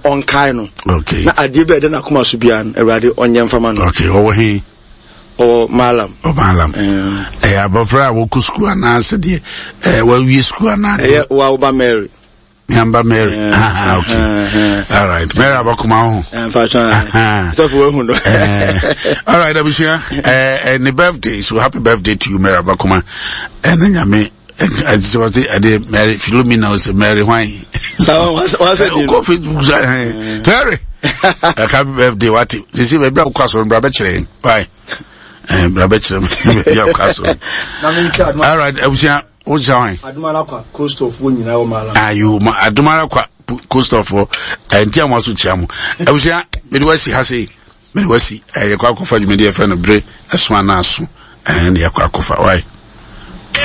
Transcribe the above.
on kaino. Okay. Na adibe de na kuma so bia Awurade onye mfama no. Okay, owo he. O malam. O malam. Abofra wo ku school na se de wa wi school na. Wa Oba Mary. Yamba Mary. Okay. All right. Mary abakuma ho. So for hu no. All right, Abusia. And the birthday, so happy birthday to you, Mary abakuma. And nyame I just was the Mary Philomena was Mary why. So what's it? Go Facebook. Terry. Happy birthday, what? You see, my brother Castle and Brabachere. Why? Brabachere. All right, Abusia. What's your Adumalakwa coast of Wunyina Omala. Ah, you Adumalakwa coast of and Tiamasu Chamu. Abusia, Midwesi Hasi, Midwesi, a Quaco for you, my dear friend of Bray, a Swanasu, and the Aquacofa. Why?